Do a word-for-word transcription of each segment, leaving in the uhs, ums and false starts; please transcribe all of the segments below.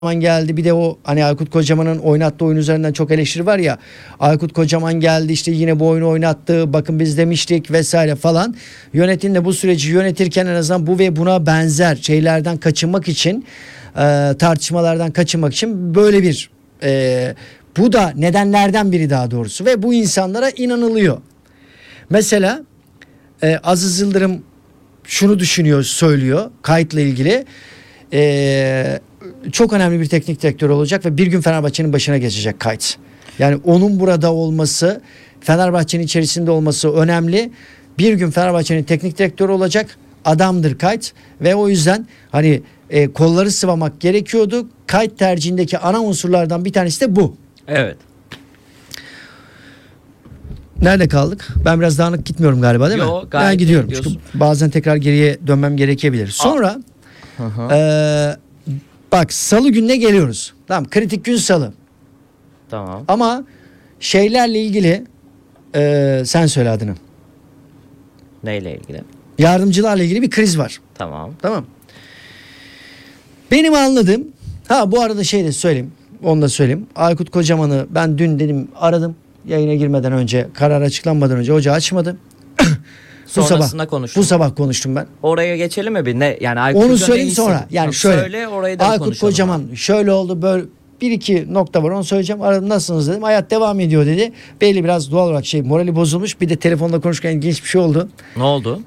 geldi. Bir de o hani Aykut Kocaman'ın oynattığı oyun üzerinden çok eleştiri var ya. Aykut Kocaman geldi işte yine bu oyunu oynattı. Bakın biz demiştik vesaire falan. Yönetim de bu süreci yönetirken en azından bu ve buna benzer şeylerden kaçınmak için e, tartışmalardan kaçınmak için böyle bir e, bu da nedenlerden biri daha doğrusu ve bu insanlara inanılıyor. Mesela e, Aziz Yıldırım şunu düşünüyor, söylüyor kayıtla ilgili. Eee çok önemli bir teknik direktör olacak ve bir gün Fenerbahçe'nin başına geçecek Kayt. Yani onun burada olması, Fenerbahçe'nin içerisinde olması önemli. Bir gün Fenerbahçe'nin teknik direktörü olacak adamdır Kayt ve o yüzden hani e, kolları sıvamak gerekiyordu. Kayt tercihindeki ana unsurlardan bir tanesi de bu. Evet. Nerede kaldık? Ben biraz dağınık gitmiyorum galiba değil Yo, mi? Ben gidiyorum. Çünkü bazen tekrar geriye dönmem gerekebilir. Sonra eee bak salı gününe geliyoruz. Tamam, kritik gün salı. Tamam. Ama şeylerle ilgili e, sen söyle adını. Neyle ilgili? Yardımcılarla ilgili bir kriz var. Tamam. Tamam. Benim anladığım, ha bu arada şey de söyleyeyim. Onu da söyleyeyim. Aykut Kocaman'ı ben dün dedim aradım. Yayına girmeden önce, karar açıklanmadan önce hoca açmadı. bu sabah konuştum. Bu sabah konuştum ben. Oraya geçelim mi bir ne? Yani Aykut Onu söyleyeyim sonra. Yani tamam, şöyle. Söyle, orayı da Aykut Kocaman abi. Şöyle oldu böyle bir iki nokta var onu söyleyeceğim. Aradım nasılsınız dedim. Hayat devam ediyor dedi. Belli biraz doğal olarak şey morali bozulmuş. Bir de telefonla konuşurken ilginç bir şey oldu. Ne oldu?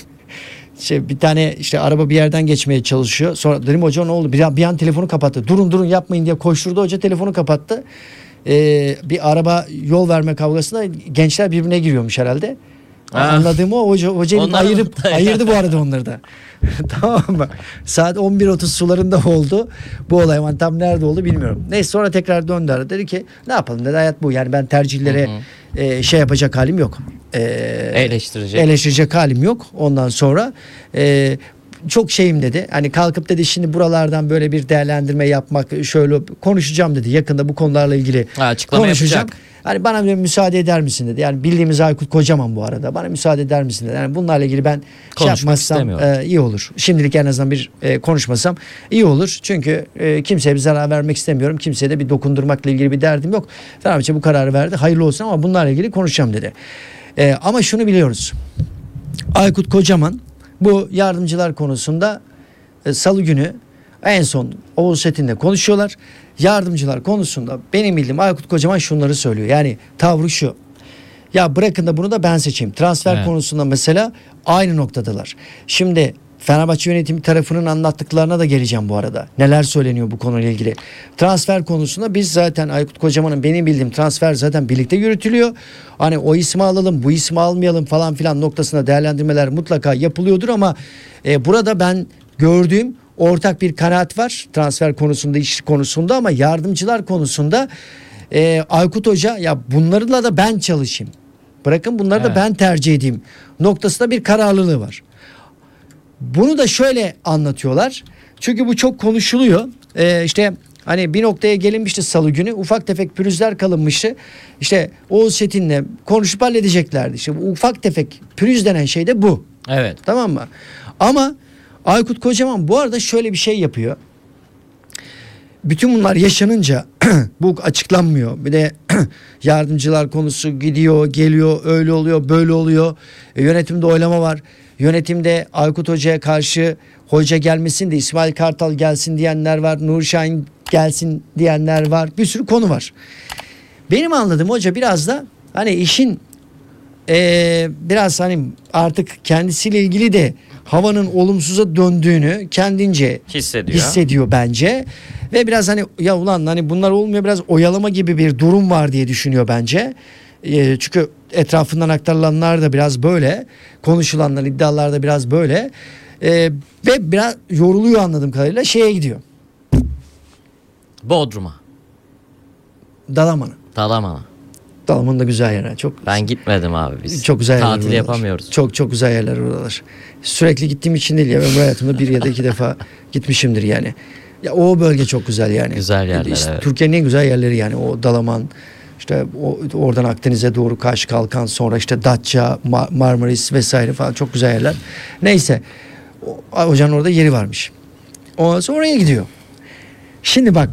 şey bir tane işte araba bir yerden geçmeye çalışıyor. Sonra dedim hoca ne oldu? Bir an, bir an telefonu kapattı. Durun durun yapmayın diye koşturdu. Hoca telefonu kapattı. Ee, bir araba yol verme kavgasında gençler birbirine giriyormuş herhalde. Ha. Anladığım o hoca, hocanın ayırıp ayırdı bu arada onları da. Tamam mı? Saat on bir otuz sularında oldu. Bu olay ama tam nerede oldu bilmiyorum. Neyse sonra tekrar döndü aradı. Dedi ki ne yapalım dedi hayat bu. Yani ben tercihlere hı hı. E, şey yapacak halim yok. E, eleştirecek. Eleştirecek halim yok. Ondan sonra e, çok şeyim dedi. Hani kalkıp dedi şimdi buralardan böyle bir değerlendirme yapmak şöyle konuşacağım dedi. Yakında bu konularla ilgili ha, açıklama konuşacağım. Yapacak. Hani bana bir müsaade eder misin dedi. Yani bildiğimiz Aykut Kocaman bu arada. Bana müsaade eder misin dedi. Yani bunlarla ilgili ben şey yapmazsam e, iyi olur. Şimdilik en azından bir e, konuşmasam iyi olur. Çünkü e, kimseye bir zarar vermek istemiyorum. Kimseye de bir dokundurmakla ilgili bir derdim yok. Fenerbahçe bu kararı verdi. Hayırlı olsun ama bunlarla ilgili konuşacağım dedi. E, ama şunu biliyoruz. Aykut Kocaman bu yardımcılar konusunda e, salı günü en son Oğuz Çetin'le konuşuyorlar. Yardımcılar konusunda benim bildiğim Aykut Kocaman şunları söylüyor. Yani tavrı şu. Ya bırakın da bunu da ben seçeyim. Transfer evet. konusunda mesela aynı noktadalar. Şimdi Fenerbahçe yönetimi tarafının anlattıklarına da geleceğim bu arada. Neler söyleniyor bu konuyla ilgili. Transfer konusunda biz zaten Aykut Kocaman'ın benim bildiğim transfer zaten birlikte yürütülüyor. Hani o ismi alalım bu ismi almayalım falan filan noktasında değerlendirmeler mutlaka yapılıyordur ama e, burada ben gördüğüm ortak bir kanaat var transfer konusunda iş konusunda ama yardımcılar konusunda e, Aykut Hoca ya bunlarla da ben çalışayım. Bırakın bunları evet. da ben tercih edeyim noktasında bir kararlılığı var. Bunu da şöyle anlatıyorlar. Çünkü bu çok konuşuluyor. Ee, işte hani bir noktaya gelinmişti salı günü. Ufak tefek pürüzler kalınmıştı. İşte Oğuz Çetin'le konuşup halledeceklerdi. İşte bu ufak tefek pürüz denen şey de bu. Evet. Tamam mı? Ama Aykut Kocaman bu arada şöyle bir şey yapıyor. Bütün bunlar yaşanınca bu açıklanmıyor. Bir de yardımcılar konusu gidiyor, geliyor, öyle oluyor, böyle oluyor. E, yönetimde oylama var. Yönetimde Aykut Hoca'ya karşı hoca gelmesin de İsmail Kartal gelsin diyenler var. Nuri Şahin gelsin diyenler var. Bir sürü konu var. Benim anladığım hoca biraz da hani işin e, biraz hani artık kendisiyle ilgili de havanın olumsuza döndüğünü kendince hissediyor. hissediyor bence. Ve biraz hani ya ulan hani bunlar olmuyor biraz oyalama gibi bir durum var diye düşünüyor bence. E, çünkü etrafından aktarılanlar da biraz böyle. Konuşulanlar iddialar da biraz böyle. E, ve biraz yoruluyor anladığım kadarıyla şeye gidiyor. Bodrum'a. Dalaman'a. Dalaman'a. Dalaman da güzel yer. Çok, ben gitmedim abi biz. Çok güzel yerler. Tatil yapamıyoruz. Çok çok güzel yerler oralar. Sürekli gittiğim için değil ya. Ben hayatımda bir ya da iki defa gitmişimdir yani. Ya o bölge çok güzel yani. Güzel yerler işte, evet. Türkiye'nin en güzel yerleri yani o Dalaman. İşte o, oradan Akdeniz'e doğru karşı kalkan sonra işte Datça, Marmaris vesaire falan çok güzel yerler. Neyse o, hocanın orada yeri varmış. Ondan sonra oraya gidiyor. Şimdi bak